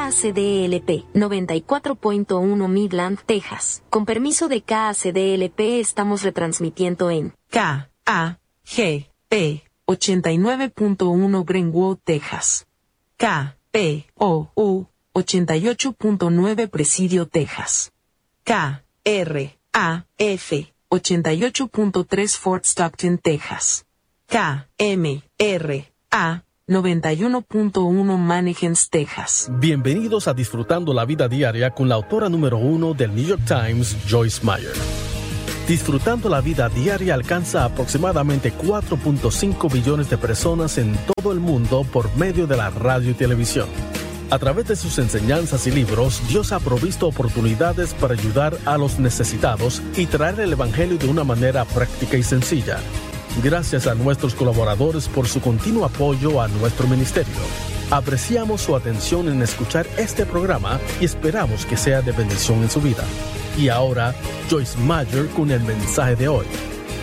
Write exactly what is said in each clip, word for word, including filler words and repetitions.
A C D L P, noventa y cuatro punto uno Midland, Texas. Con permiso de K A C D L P estamos retransmitiendo en K A G P ochenta y nueve punto uno Greenwood, Texas. K P O U ochenta y ocho punto nueve Presidio, Texas. K R A F ochenta y ocho punto tres Fort Stockton, Texas. K M R A noventa y uno punto uno Mannequins, Texas. Bienvenidos a Disfrutando la Vida Diaria con la autora número uno del New York Times, Joyce Meyer. Disfrutando la Vida Diaria alcanza aproximadamente cuatro punto cinco billones de personas en todo el mundo por medio de la radio y televisión. A través de sus enseñanzas y libros, Dios ha provisto oportunidades para ayudar a los necesitados y traer el Evangelio de una manera práctica y sencilla. Gracias a nuestros colaboradores por su continuo apoyo a nuestro ministerio. Apreciamos su atención en escuchar este programa y esperamos que sea de bendición en su vida. Y ahora, Joyce Meyer con el mensaje de hoy.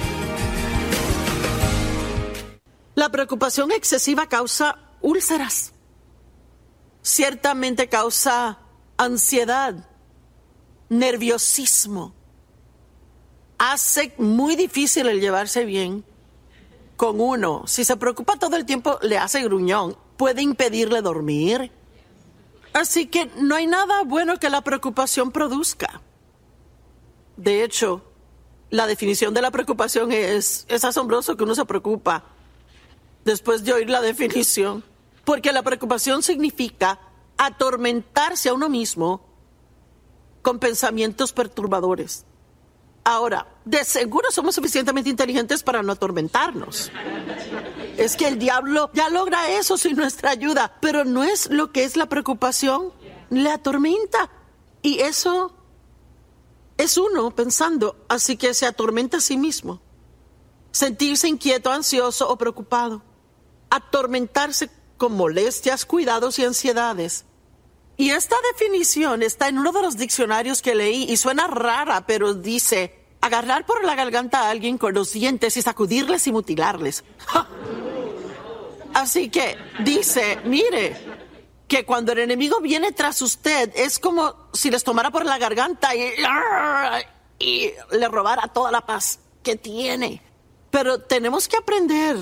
La preocupación excesiva causa úlceras. Ciertamente causa ansiedad, nerviosismo. Hace muy difícil el llevarse bien con uno. Si se preocupa todo el tiempo, le hace gruñón. Puede impedirle dormir. Así que no hay nada bueno que la preocupación produzca. De hecho, la definición de la preocupación es, es asombroso que uno se preocupa después de oír la definición. Porque la preocupación significa atormentarse a uno mismo con pensamientos perturbadores. Ahora, de seguro somos suficientemente inteligentes para no atormentarnos. Es que el diablo ya logra eso sin nuestra ayuda, pero no es lo que es la preocupación, le atormenta. Y eso es uno pensando, así que se atormenta a sí mismo. Sentirse inquieto, ansioso o preocupado. Atormentarse con molestias, cuidados y ansiedades. Y esta definición está en uno de los diccionarios que leí y suena rara, pero dice: agarrar por la garganta a alguien con los dientes y sacudirles y mutilarles. ¡Ja! Así que dice, mire, que cuando el enemigo viene tras usted es como si les tomara por la garganta y, y le robara toda la paz que tiene. Pero tenemos que aprender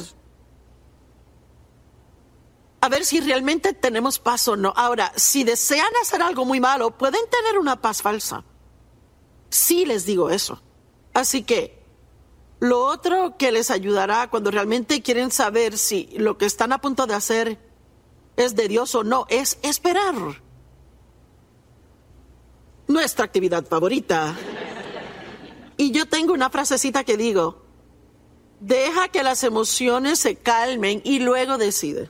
a ver si realmente tenemos paz o no. Ahora, si desean hacer algo muy malo, pueden tener una paz falsa. Sí les digo eso. Así que, lo otro que les ayudará cuando realmente quieren saber si lo que están a punto de hacer es de Dios o no, es esperar. Nuestra actividad favorita. Y yo tengo una frasecita que digo: deja que las emociones se calmen y luego decide.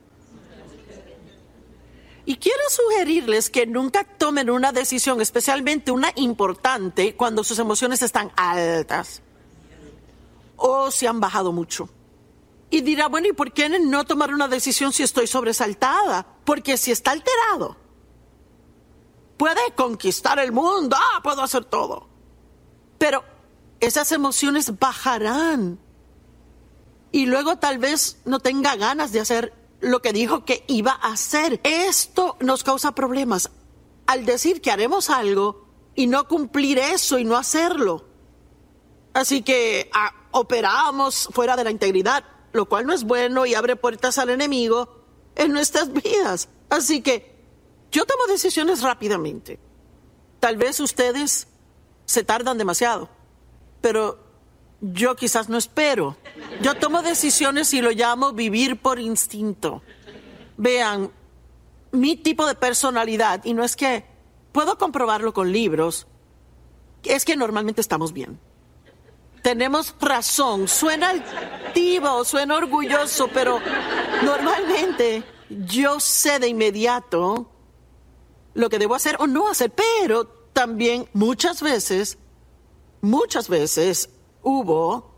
Y quiero sugerirles que nunca tomen una decisión, especialmente una importante, cuando sus emociones están altas o se han bajado mucho. Y dirá, bueno, ¿y por qué no tomar una decisión si estoy sobresaltada? Porque si está alterado, puede conquistar el mundo, ah, puedo hacer todo. Pero esas emociones bajarán y luego tal vez no tenga ganas de hacer lo que dijo que iba a hacer. Esto nos causa problemas al decir que haremos algo y no cumplir eso y no hacerlo. Así que ah, operamos fuera de la integridad, lo cual no es bueno y abre puertas al enemigo en nuestras vidas. Así que yo tomo decisiones rápidamente. Tal vez ustedes se tardan demasiado, pero yo quizás no espero. Yo tomo decisiones y lo llamo vivir por instinto. Vean, mi tipo de personalidad, y no es que puedo comprobarlo con libros, es que normalmente estamos bien. Tenemos razón. Suena altivo, suena orgulloso, pero normalmente yo sé de inmediato lo que debo hacer o no hacer, pero también muchas veces, muchas veces hubo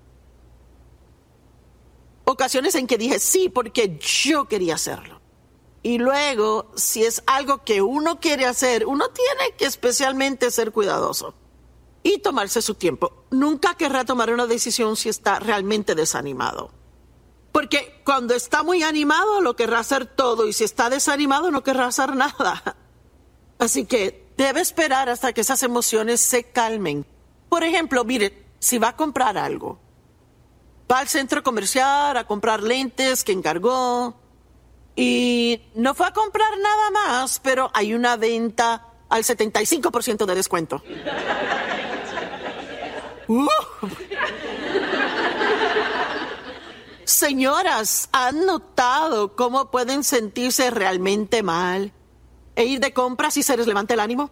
ocasiones en que dije sí porque yo quería hacerlo. Y luego, si es algo que uno quiere hacer, uno tiene que especialmente ser cuidadoso y tomarse su tiempo. Nunca querrá tomar una decisión si está realmente desanimado. Porque cuando está muy animado lo querrá hacer todo y si está desanimado no querrá hacer nada. Así que debe esperar hasta que esas emociones se calmen. Por ejemplo, mire, si va a comprar algo, va al centro comercial a comprar lentes que encargó y no fue a comprar nada más, pero hay una venta al setenta y cinco por ciento de descuento. Uh. Señoras, ¿han notado cómo pueden sentirse realmente mal e ir de compras y se les levanta el ánimo?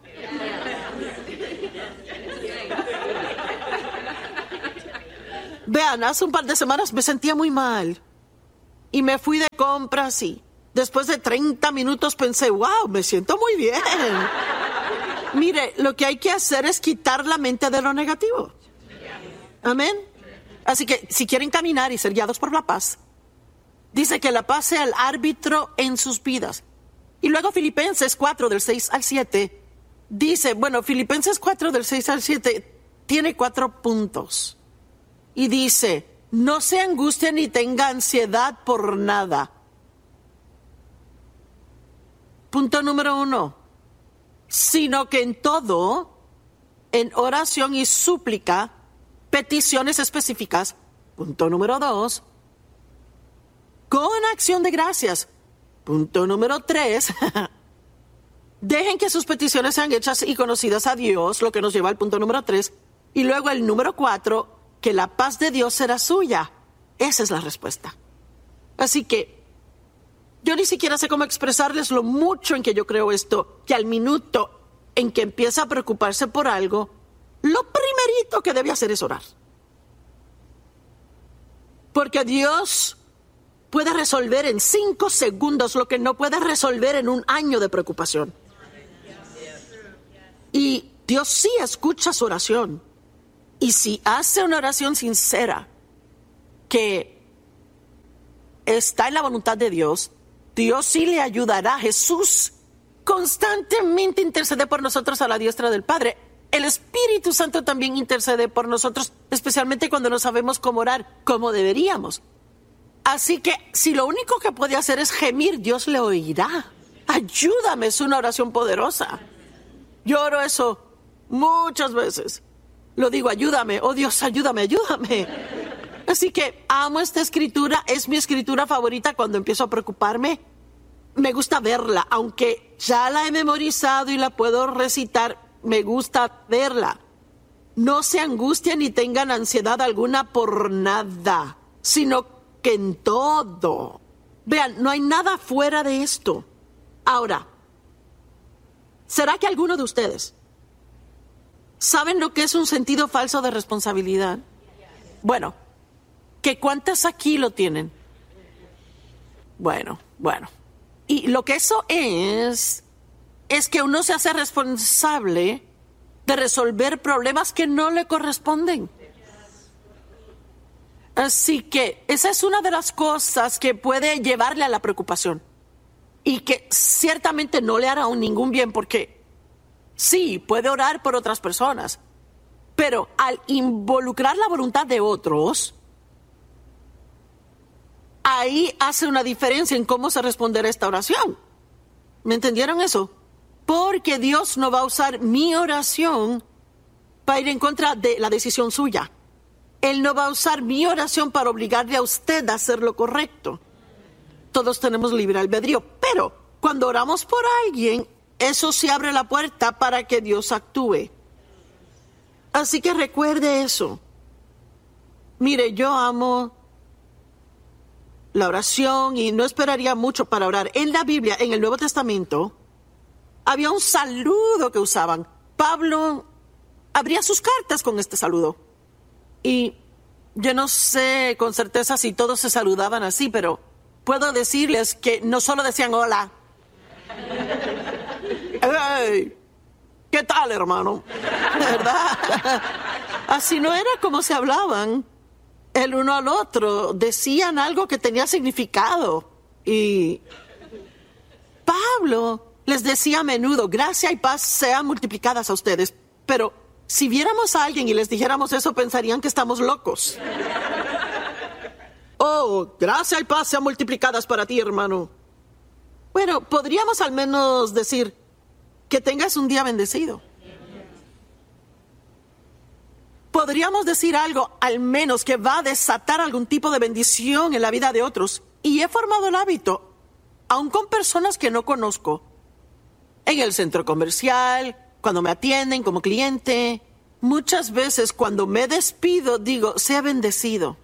Vean, hace un par de semanas me sentía muy mal y me fui de compras y después de treinta minutos pensé, wow, me siento muy bien. Mire, lo que hay que hacer es quitar la mente de lo negativo. Amén. Así que si quieren caminar y ser guiados por la paz, dice que la paz sea el árbitro en sus vidas. Y luego Filipenses cuatro, del seis al siete, dice, bueno, Filipenses cuatro, del seis al siete, tiene cuatro puntos. Y dice, no se angustien ni tenga ansiedad por nada. Punto número uno, sino que en todo, en oración y súplica, peticiones específicas. Punto número dos, con acción de gracias. Punto número tres, dejen que sus peticiones sean hechas y conocidas a Dios, lo que nos lleva al punto número tres. Y luego el número cuatro, que la paz de Dios será suya. Esa es la respuesta. Así que yo ni siquiera sé cómo expresarles lo mucho en que yo creo esto, que al minuto en que empieza a preocuparse por algo, lo primerito que debe hacer es orar. Porque Dios puede resolver en cinco segundos lo que no puede resolver en un año de preocupación. Y Dios sí escucha su oración. Y si hace una oración sincera que está en la voluntad de Dios, Dios sí le ayudará. Jesús constantemente intercede por nosotros a la diestra del Padre. El Espíritu Santo también intercede por nosotros, especialmente cuando no sabemos cómo orar, como deberíamos. Así que si lo único que puede hacer es gemir, Dios le oirá. Ayúdame, es una oración poderosa. Yo oro eso muchas veces. Lo digo, ayúdame, oh Dios, ayúdame, ayúdame. Así que amo esta escritura, es mi escritura favorita cuando empiezo a preocuparme. Me gusta verla, aunque ya la he memorizado y la puedo recitar, me gusta verla. No se angustien ni tengan ansiedad alguna por nada, sino que en todo. Vean, no hay nada fuera de esto. Ahora, ¿será que alguno de ustedes saben lo que es un sentido falso de responsabilidad? Bueno, ¿que cuántas aquí lo tienen? Bueno, bueno. Y lo que eso es, es que uno se hace responsable de resolver problemas que no le corresponden. Así que esa es una de las cosas que puede llevarle a la preocupación. Y que ciertamente no le hará ningún bien porque sí, puede orar por otras personas, pero al involucrar la voluntad de otros, ahí hace una diferencia en cómo se responderá esta oración. ¿Me entendieron eso? Porque Dios no va a usar mi oración para ir en contra de la decisión suya. Él no va a usar mi oración para obligarle a usted a hacer lo correcto. Todos tenemos libre albedrío, pero cuando oramos por alguien, eso sí abre la puerta para que Dios actúe. Así que recuerde eso. Mire, yo amo la oración y no esperaría mucho para orar. En la Biblia, en el Nuevo Testamento, había un saludo que usaban. Pablo abría sus cartas con este saludo. Y yo no sé con certeza si todos se saludaban así, pero puedo decirles que no solo decían hola. Hey, ¿qué tal, hermano? ¿Verdad? Así no era como se hablaban el uno al otro. Decían algo que tenía significado. Y Pablo les decía a menudo, gracia y paz sean multiplicadas a ustedes. Pero si viéramos a alguien y les dijéramos eso, pensarían que estamos locos. Oh, gracia y paz sean multiplicadas para ti, hermano. Bueno, podríamos al menos decir que tengas un día bendecido. Podríamos decir algo, al menos, que va a desatar algún tipo de bendición en la vida de otros. Y he formado el hábito, aun con personas que no conozco, en el centro comercial, cuando me atienden como cliente. Muchas veces cuando me despido, digo, sea bendecido.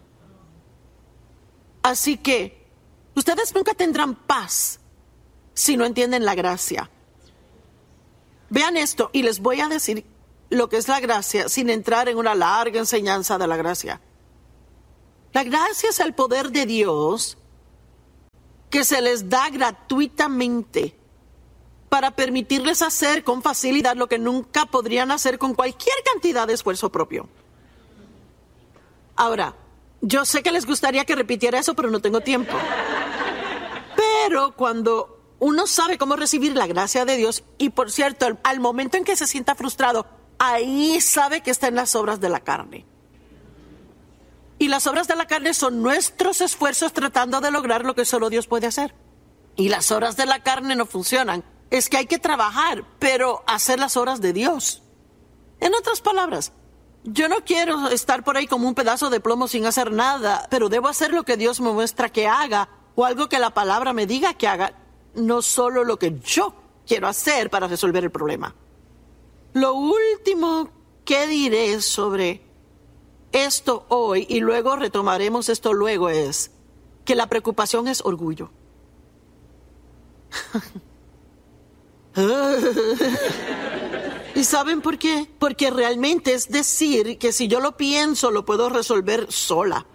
Así que, ustedes nunca tendrán paz si no entienden la gracia. Vean esto, y les voy a decir lo que es la gracia sin entrar en una larga enseñanza de la gracia. La gracia es el poder de Dios que se les da gratuitamente para permitirles hacer con facilidad lo que nunca podrían hacer con cualquier cantidad de esfuerzo propio. Ahora, yo sé que les gustaría que repitiera eso, pero no tengo tiempo. Pero cuando uno sabe cómo recibir la gracia de Dios, y por cierto, al, al momento en que se sienta frustrado, ahí sabe que está en las obras de la carne. Y las obras de la carne son nuestros esfuerzos tratando de lograr lo que solo Dios puede hacer. Y las obras de la carne no funcionan. Es que hay que trabajar, pero hacer las obras de Dios. En otras palabras, yo no quiero estar por ahí como un pedazo de plomo sin hacer nada, pero debo hacer lo que Dios me muestra que haga, o algo que la palabra me diga que haga, no solo lo que yo quiero hacer para resolver el problema. Lo último que diré sobre esto hoy, y luego retomaremos esto luego, es que la preocupación es orgullo. ¿Y saben por qué? Porque realmente es decir que si yo lo pienso, lo puedo resolver sola.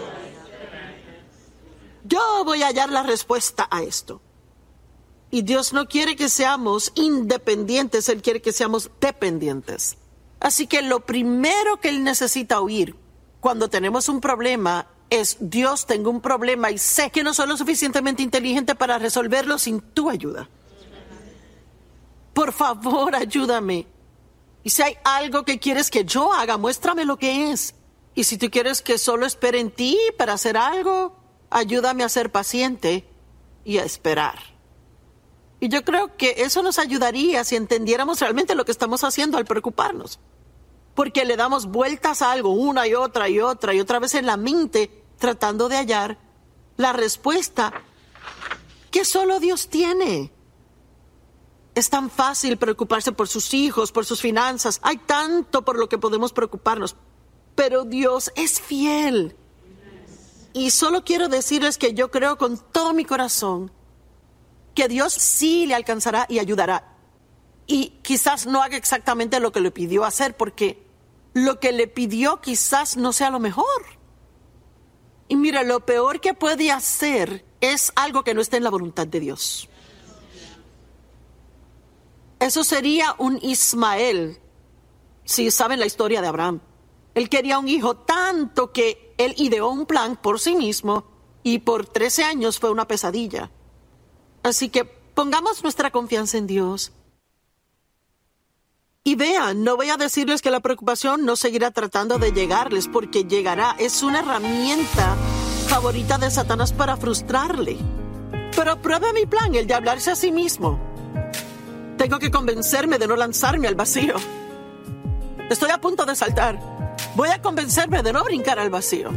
Yo voy a hallar la respuesta a esto. Y Dios no quiere que seamos independientes, Él quiere que seamos dependientes. Así que lo primero que Él necesita oír cuando tenemos un problema es: Dios, tengo un problema y sé que no soy lo suficientemente inteligente para resolverlo sin tu ayuda. Por favor, ayúdame. Y si hay algo que quieres que yo haga, muéstrame lo que es. Y si tú quieres que solo espere en ti para hacer algo, ayúdame a ser paciente y a esperar. Y yo creo que eso nos ayudaría si entendiéramos realmente lo que estamos haciendo al preocuparnos. Porque le damos vueltas a algo una y otra y otra y otra vez en la mente, tratando de hallar la respuesta que solo Dios tiene. Es tan fácil preocuparse por sus hijos, por sus finanzas. Hay tanto por lo que podemos preocuparnos. Pero Dios es fiel. Y solo quiero decirles que yo creo con todo mi corazón que Dios sí le alcanzará y ayudará. Y quizás no haga exactamente lo que le pidió hacer, porque lo que le pidió quizás no sea lo mejor. Y mira, lo peor que puede hacer es algo que no esté en la voluntad de Dios. Eso sería un Ismael, si saben la historia de Abraham. Él quería un hijo tanto que él ideó un plan por sí mismo y por trece años fue una pesadilla. Así que pongamos nuestra confianza en Dios. Y vean, no voy a decirles que la preocupación no seguirá tratando de llegarles, porque llegará. Es una herramienta favorita de Satanás para frustrarle. Pero pruebe mi plan, el de hablarse a sí mismo. Tengo que convencerme de no lanzarme al vacío. Estoy a punto de saltar. Voy a convencerme de no brincar al vacío.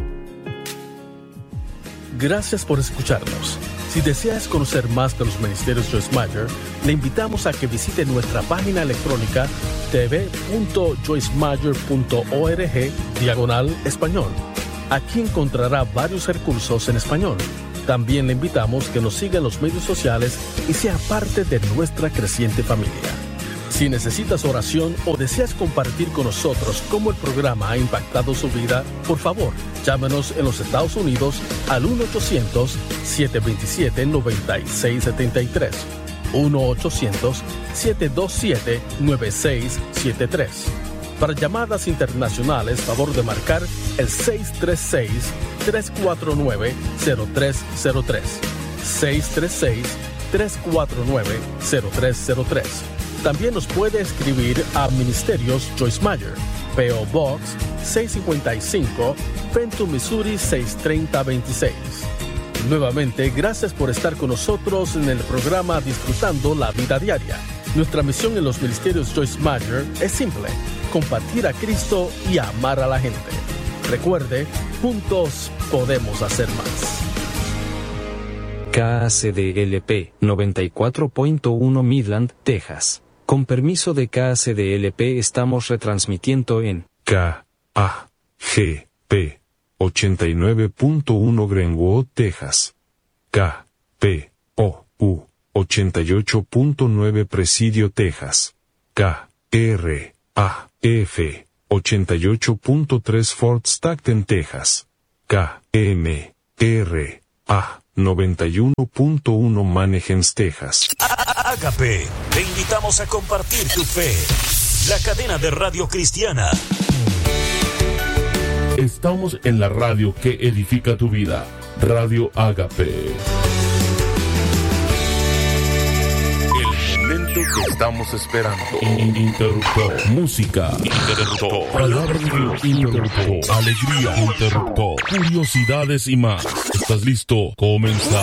Gracias por escucharnos. Si deseas conocer más de los ministerios Joyce Meyer, le invitamos a que visite nuestra página electrónica t v punto joyce meyer punto org diagonal español. Aquí encontrará varios recursos en español. También le invitamos que nos siga en los medios sociales y sea parte de nuestra creciente familia. Si necesitas oración o deseas compartir con nosotros cómo el programa ha impactado su vida, por favor, llámenos en los Estados Unidos al uno ochocientos, siete dos siete, nueve seis siete tres. uno ochocientos, siete dos siete, nueve seis siete tres. Para llamadas internacionales, favor de marcar el seis tres seis, tres cuatro nueve, cero tres cero tres. seis tres seis, tres cuatro nueve, cero tres cero tres. También nos puede escribir a Ministerios Joyce Meyer, P O Box seiscientos cincuenta y cinco, Fenton, Missouri seis tres cero dos seis. Nuevamente, gracias por estar con nosotros en el programa Disfrutando la Vida Diaria. Nuestra misión en los ministerios Joyce Meyer es simple: compartir a Cristo y amar a la gente. Recuerde, juntos podemos hacer más. K A C D L P noventa y cuatro punto uno Midland, Texas. Con permiso de K A C D L P estamos retransmitiendo en K A G P ochenta y nueve punto uno Greenwood, Texas. K P O U ochenta y ocho punto nueve Presidio, Texas. K R A F ochenta y ocho punto tres Fort Stockton, Texas. K M R A noventa y uno punto uno Mannheim, Texas. Ágape, te invitamos a compartir tu fe. La cadena de radio cristiana. Estamos en la radio que edifica tu vida. Radio Ágape. El momento que estamos esperando. Interruptor. Música. Interruptor. Palabra de Dios. Interruptor. Alegría. Interruptor. Curiosidades y más. ¿Estás listo? Comenzamos.